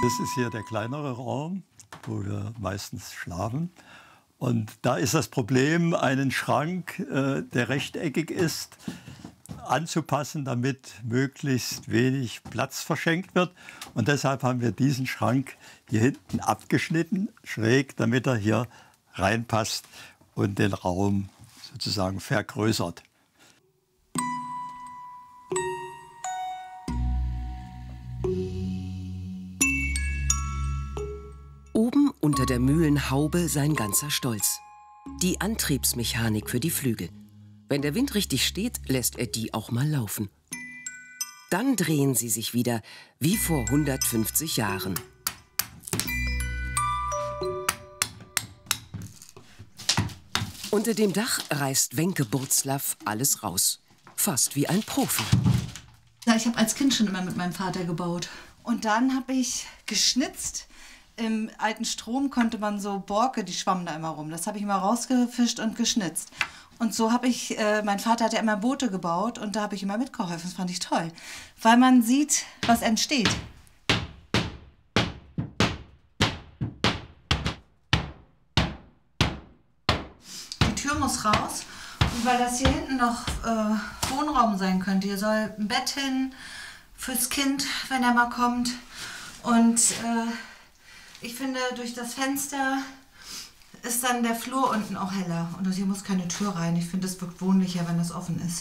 Das ist hier der kleinere Raum, wo wir meistens schlafen. Und da ist das Problem, einen Schrank, der rechteckig ist, anzupassen, damit möglichst wenig Platz verschenkt wird. Und deshalb haben wir diesen Schrank hier hinten abgeschnitten, schräg, damit er hier reinpasst und den Raum sozusagen vergrößert. Oben unter der Mühlenhaube sein ganzer Stolz. Die Antriebsmechanik für die Flügel. Wenn der Wind richtig steht, lässt er die auch mal laufen. Dann drehen sie sich wieder, wie vor 150 Jahren. Unter dem Dach reißt Wenke Burzlaff alles raus. Fast wie ein Profi. Ja, ich habe als Kind schon immer mit meinem Vater gebaut. Und dann habe ich geschnitzt. Im alten Strom konnte man so Borke, die schwammen da immer rum. Das habe ich immer rausgefischt und geschnitzt. Und so habe ich, mein Vater hat ja immer Boote gebaut und da habe ich immer mitgeholfen. Das fand ich toll, weil man sieht, was entsteht. Die Tür muss raus und weil das hier hinten noch Wohnraum sein könnte. Hier soll ein Bett hin fürs Kind, wenn er mal kommt. Und ich finde, durch das Fenster ist dann der Flur unten auch heller. Und hier muss keine Tür rein. Ich finde, es wirkt wohnlicher, wenn das offen ist.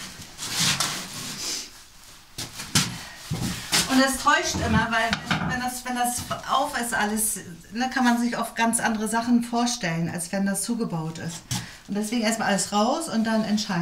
Und es täuscht immer, weil wenn das auf ist alles, ne, kann man sich auf ganz andere Sachen vorstellen, als wenn das zugebaut ist. Und deswegen erstmal alles raus und dann entscheiden.